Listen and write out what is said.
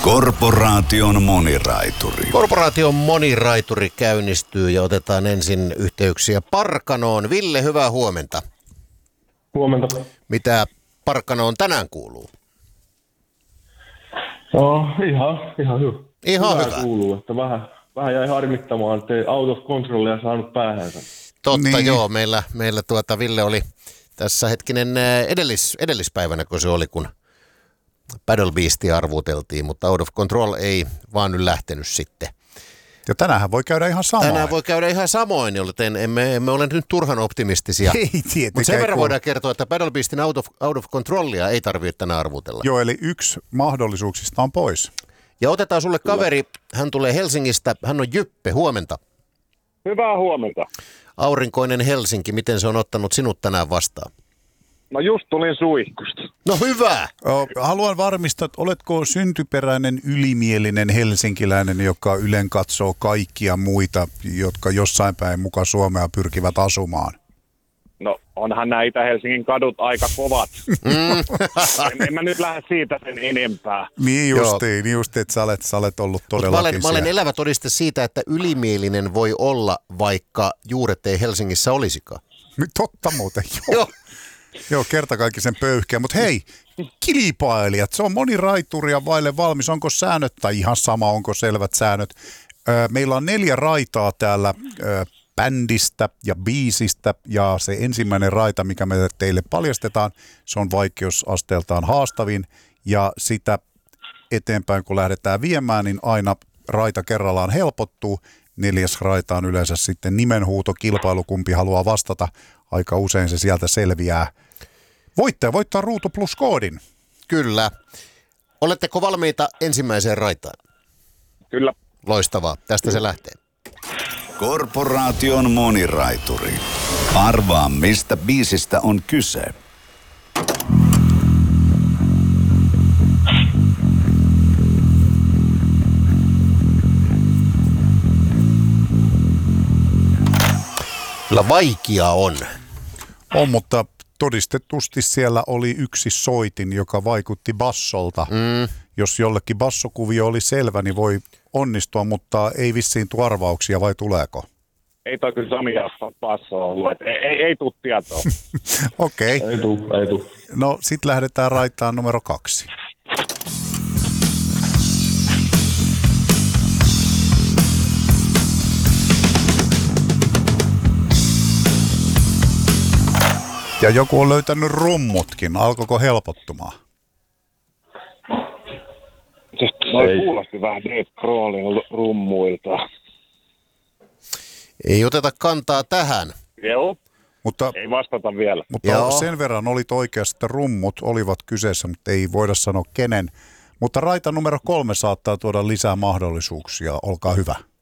Korporaation moniraituri. Korporaation moniraituri käynnistyy ja otetaan ensin yhteyksiä Parkanoon. Ville, hyvää huomenta. Huomenta. Mitä Parkanoon tänään kuuluu? No, ihan hyvä. Ihan hyvä. Kuuluu, että vähän jäi harmittamaan, että ei out of controlia saanut päähänsä. Totta niin. Joo, meillä Ville oli tässä hetkinen edellispäivänä, kun se oli, kun Paddle Beastia arvuteltiin, mutta Out of Control ei vaan nyt lähtenyt sitten. Ja tänäänhän voi käydä ihan samoin. Tänään voi käydä ihan samoin, joten emme ole nyt turhan optimistisia. Ei tietenkään. Mutta sen verran voidaan kertoa, että Paddle Beastin Out of Controlia ei tarvitse tänään arvutella. Joo, eli yksi mahdollisuuksista on pois. Ja otetaan sulle kaveri, hän tulee Helsingistä, hän on Jyppe, huomenta. Hyvää huomenta. Aurinkoinen Helsinki, miten se on ottanut sinut tänään vastaan? No just tulin suihkusta. No hyvä! Haluan varmistaa, että oletko syntyperäinen ylimielinen helsinkiläinen, joka ylen katsoo kaikkia muita, jotka jossain päin mukaan Suomea pyrkivät asumaan? No onhan näitä Helsingin kadut aika kovat. En mä nyt lähde siitä sen enempää. Niin justiin, että sä olet ollut todellakin mä olen elävä todiste siitä, että ylimielinen voi olla, vaikka juuret ei Helsingissä olisikaan. Totta muuten, joo. Joo, kertakaikkisen pöyhkeä. Mutta hei, kilpailijat, se on moniraituria vaille valmis. Onko säännöt tai ihan sama, onko selvät säännöt? Meillä on 4 raitaa täällä bändistä ja biisistä. Ja se ensimmäinen raita, mikä me teille paljastetaan, se on vaikeusasteeltaan haastavin. Ja sitä eteenpäin, kun lähdetään viemään, niin aina raita kerrallaan helpottuu. 4. raita on yleensä sitten nimenhuutokilpailu, kumpi haluaa vastata. Aika usein se sieltä selviää. Voittaja voittaa Ruutu Plus -koodin. Kyllä. Oletteko valmiita ensimmäiseen raitaan? Kyllä. Loistavaa. Tästä se lähtee. Korporaation moniraituri. Arvaa, mistä biisistä on kyse. Kyllä vaikea on. On, mutta todistetusti siellä oli yksi soitin, joka vaikutti bassolta. Jos jollekin bassokuvio oli selvä, niin voi onnistua, mutta ei vissiin tule arvauksia, vai tuleeko? Ei toi kyllä Sami basso ollut. Ei tuu tietoa. Okei. Ei tuu. No sit lähdetään raitaan numero 2. Ja joku on löytänyt rummutkin. Alkoiko helpottumaan? Noi kuulosti vähän Dave Grohlin rummuilta. Ei oteta kantaa tähän. Joo. Mutta, ei vastata vielä. Mutta sen verran olit oikeassa, että rummut olivat kyseessä, mutta ei voida sanoa kenen. Mutta raita numero 3 saattaa tuoda lisää mahdollisuuksia. Olkaa hyvä.